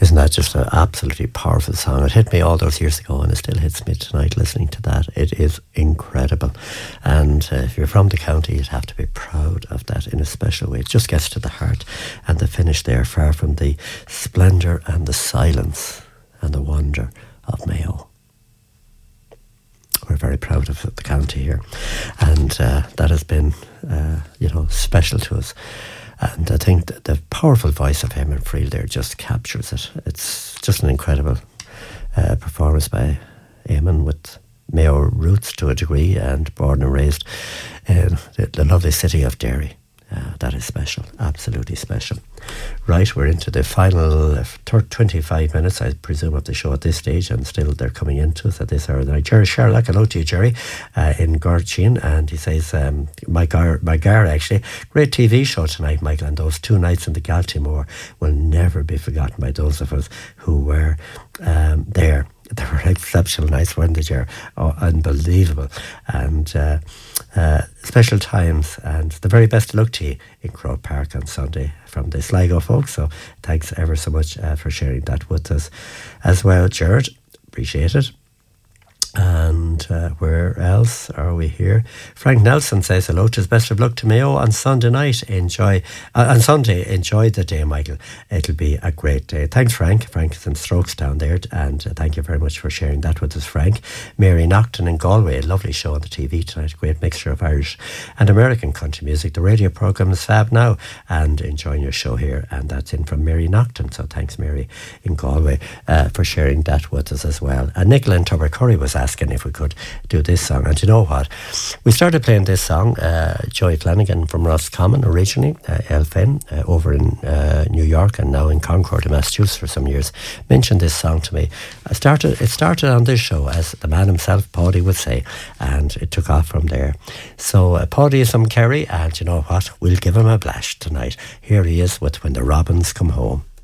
Isn't that just an absolutely powerful song? It hit me all those years ago and it still hits me tonight listening to that. It is incredible. And if you're from the county, you'd have to be proud of that in a special way. It just gets to the heart. And the finish there, far from the splendour and the silence and the wonder of Mayo. We're very proud of the county here. And that has been, special to us. And I think the powerful voice of Eamon Friel there just captures it. It's just an incredible performance by Eamon, with Mayo roots to a degree, and born and raised in the lovely city of Derry. That is special, absolutely special. Right, we're into the final 25 minutes, I presume, of the show at this stage, and still they're coming into us at this hour of the night. Jerry Sherlock, hello to you, Jerry, in Gorchin, and he says, my gar actually, great TV show tonight, Michael, and those 2 nights in the Galtymore will never be forgotten by those of us who were there. They were exceptional nights, weren't they, Jerry? Oh, unbelievable. And special times, and the very best of luck to you in Croke Park on Sunday from the Sligo folks. So thanks ever so much for sharing that with us as well, Jared. Appreciate it. And where else are we here? Frank Nelson says hello to us. Best of luck to Mayo on Sunday night. Enjoy the day, Michael. It'll be a great day. Thanks, Frank. Frank is in Strokes down there, and thank you very much for sharing that with us, Frank. Mary Nocton in Galway, a lovely show on the TV tonight. Great mixture of Irish and American country music. The radio programme is fab now, and enjoying your show here. And that's in from Mary Nocton. So thanks, Mary in Galway, for sharing that with us as well. And Nicola in Tubbercurry was asking if we could do this song. And you know what? We started playing this song, Joey Flanagan from Roscommon originally, Elfen, over in New York and now in Concord in Massachusetts for some years, mentioned this song to me. It started on this show, as the man himself, Paddy, would say, and it took off from there. So Paddy is from Kerry, and you know what? We'll give him a blast tonight. Here he is with When the Robins Come Home.